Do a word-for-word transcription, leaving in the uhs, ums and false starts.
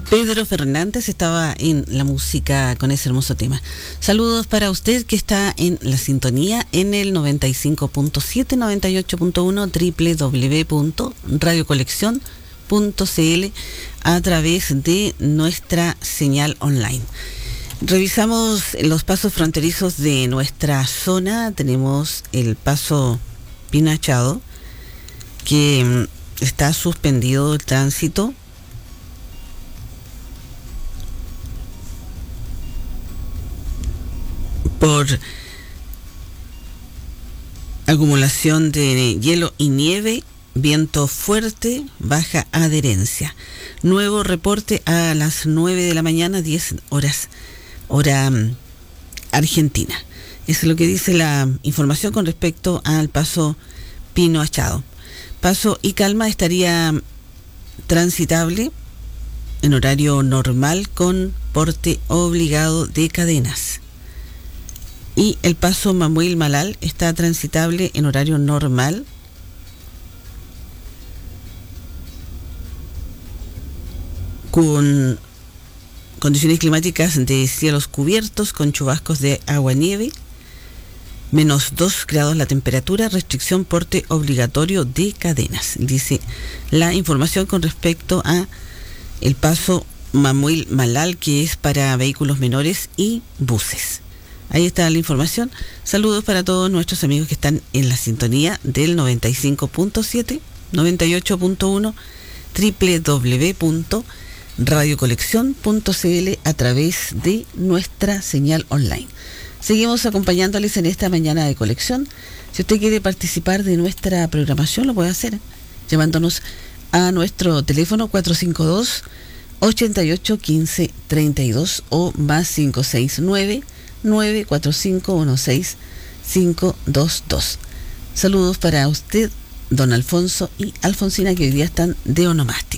Pedro Fernández estaba en la música con ese hermoso tema. Saludos para usted que está en la sintonía en el noventa y cinco punto siete, noventa y ocho punto uno, doble u doble u doble u punto radio colección punto c l a través de nuestra señal online. Revisamos los pasos fronterizos de nuestra zona. Tenemos el paso Pino Achado, que está suspendido el tránsito por acumulación de hielo y nieve, viento fuerte, baja adherencia. Nuevo reporte a las nueve de la mañana, diez horas, hora um, argentina. Eso es lo que dice la información con respecto al paso Pino Achado. Paso y Calma estaría transitable en horario normal con porte obligado de cadenas. Y el paso Mamuil Malal está transitable en horario normal con condiciones climáticas de cielos cubiertos con chubascos de agua-nieve, menos dos grados la temperatura, restricción porte obligatorio de cadenas. Dice la información con respecto a el paso Mamuil Malal, que es para vehículos menores y buses. Ahí está la información. Saludos para todos nuestros amigos que están en la sintonía del noventa y cinco punto siete, noventa y ocho punto uno, doble u doble u doble u punto radio colección punto c l a través de nuestra señal online. Seguimos acompañándoles en esta mañana de colección. Si usted quiere participar de nuestra programación, lo puede hacer llamándonos a nuestro teléfono cuatro cinco dos, ocho ocho, uno cinco tres dos o más cinco seis nueve, nueve cuatro cinco uno seis cinco dos dos. Saludos para usted, don Alfonso y Alfonsina, que hoy día están de onomástico.